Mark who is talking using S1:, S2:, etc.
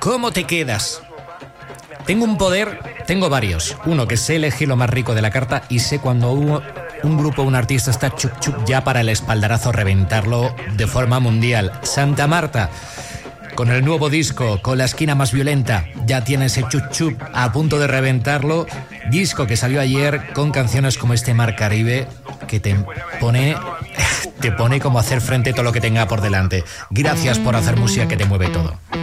S1: ¿Cómo te quedas? Tengo un poder, tengo varios. Uno, que sé elegir lo más rico de la carta y sé cuando un grupo, un artista está chup chup ya para el espaldarazo reventarlo de forma mundial. Santa Marta, con el nuevo disco, con la esquina más violenta, ya tiene ese chup chup a punto de reventarlo. Disco que salió ayer con canciones como este Mar Caribe, que te pone como a hacer frente a todo lo que tenga por delante. Gracias por hacer música que te mueve todo.